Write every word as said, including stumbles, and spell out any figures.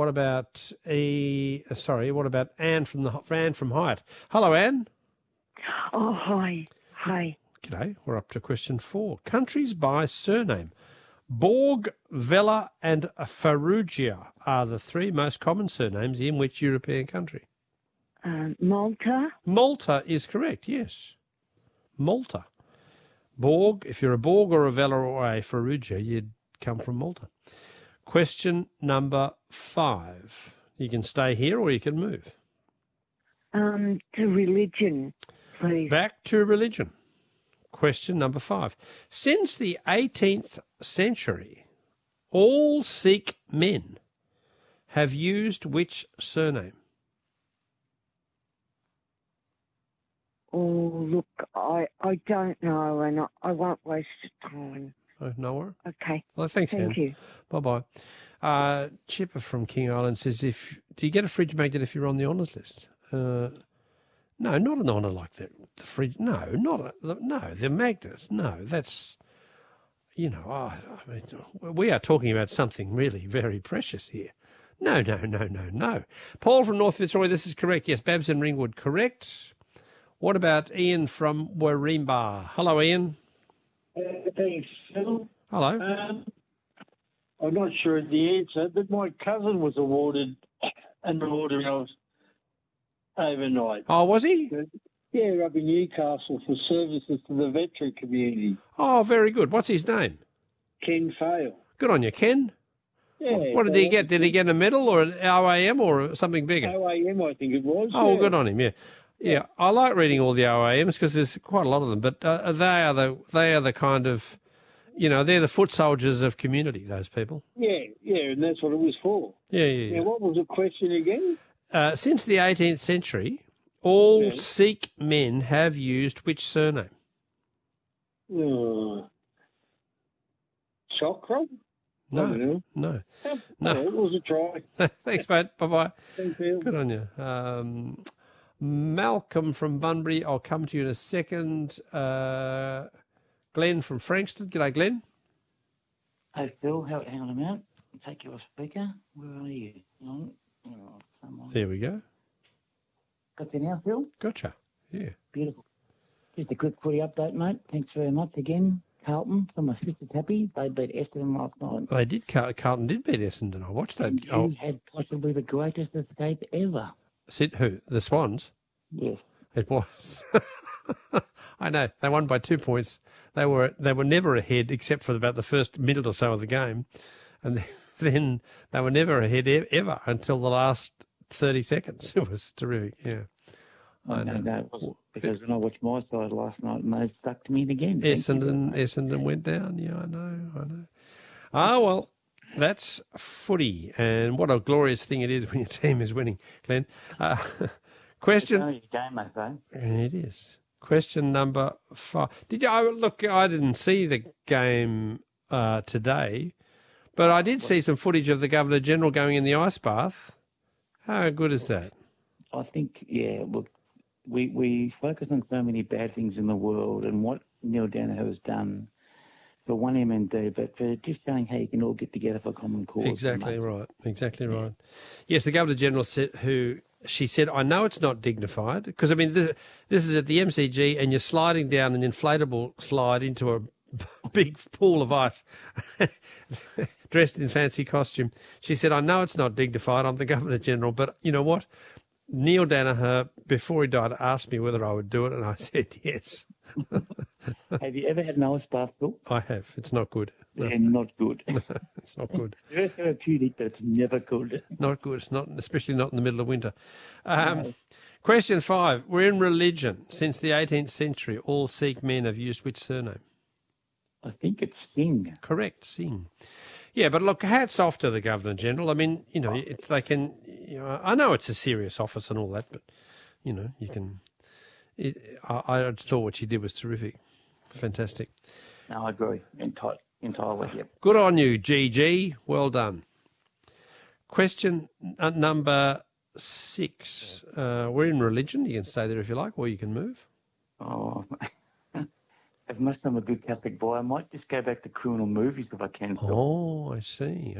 what about E? uh, Sorry, what about Anne from the Anne from Hyatt? Hello, Anne. Oh, hi. Hi. G'day. We're up to question four. Countries by surname. Borg, Vella and Farrugia are the three most common surnames in which European country? Um, Malta. Malta is correct, yes. Malta. Borg, if you're a Borg or a Vella or a Farrugia, you'd come from Malta. Question number five. You can stay here or you can move. Um, to religion, please. Back to religion. Question number five. Since the eighteenth century, all Sikh men have used which surname? Oh, look, I, I don't know, and I, I won't waste your time. Oh, no worry. Okay. Well, thanks, Anne. Thank you. Bye-bye. Uh, Chipper from King Island says, "If do you get a fridge magnet if you're on the honours list?" Uh, no, not an honour like that. The fridge, no, not a, no. The magnet, no. That's, you know, oh, I mean, we are talking about something really very precious here. No, no, no, no, no. Paul from North Fitzroy, this is correct. Yes, Babs and Ringwood, correct. What about Ian from Warrimba? Hello, Ian. Uh, thanks, Phil. Hello. Um, I'm not sure of the answer, but my cousin was awarded an award overnight. Oh, was he? Yeah, up in Newcastle for services to the veteran community. Oh, very good. What's his name? Ken Fale. Good on you, Ken. Yeah. What did he get? Did he get a medal or an O A M or something bigger? O A M, I think it was. Oh, yeah. good on him. Yeah, yeah. I like reading all the O A Ms because there's quite a lot of them. But uh, they are the they are the kind of, you know, they're the foot soldiers of community. Those people. Yeah, yeah, and that's what it was for. Yeah, yeah. yeah. Now, what was the question again? Uh, since the eighteenth century, all Yeah. Sikh men have used which surname? Uh, Chokra? No, I don't know. no, Oh, No. It was a try. Thanks, mate. Bye bye. Thanks, Phil. Good on you. Um, Malcolm from Bunbury, I'll come to you in a second. Uh, Glenn from Frankston. G'day, Glenn. Hey, Phil, how, hang on a minute. Take your speaker. Where are you? On. Oh, someone. There we go. Got you now, Phil? Gotcha. Yeah. Beautiful. Just a quick footy update, mate. Thanks very much again. Carlton, from my sister Tappy, they beat Essendon last night. They did. Car- Carlton did beat Essendon. I watched that. And you Oh, had possibly the greatest escape ever. sit who? The Swans. Yes. It was. I know they won by two points. They were they were never ahead except for about the first minute or so of the game, and then they were never ahead e- ever until the last thirty seconds. It was terrific. Yeah, I know. No, no, it was because when I watched my side last night, and they stuck to me again. Thank you Essendon very much. Essendon went down. Yeah, I know. I know. Ah, well, that's footy, and what a glorious thing it is when your team is winning, Glenn. Uh, question. It's only a game, mate, though. It is. Question number five. Did you oh, look? I didn't see the game uh, today, but I did see some footage of the Governor General going in the ice bath. How good is that? I think, yeah, look, we, we focus on so many bad things in the world and what Neil Danaher has done for one M N D, but for just showing how you can all get together for a common cause. Exactly right. Exactly right. Yes, the Governor General said, who she said, I know it's not dignified because I mean this this is at the M C G and you're sliding down an inflatable slide into a big pool of ice, dressed in fancy costume. She said, I know it's not dignified. I'm the Governor General, but you know what? Neil Danaher, before he died, asked me whether I would do it, and I said yes. Have you ever had an ice bath, Phil? I have. It's not good. No, And not good. it's not good. Very therapeutic, but it's never good. Not good. Not especially not in the middle of winter. Um, question five. We're in religion. Since the eighteenth century, all Sikh men have used which surname? I think it's Singh. Correct, Singh. Yeah, but look, hats off to the Governor General. I mean, you know, it, they can. You know, I know it's a serious office and all that, but you know, you can. It, I, I thought what she did was terrific, fantastic. No, I agree Enti- entirely. Yep. Good on you, G G. Well done. Question uh, number six. Uh, we're in religion. You can stay there if you like, or you can move. Oh, as much as I'm a good Catholic boy, I might just go back to criminal movies if I can. Phil. Oh, I see.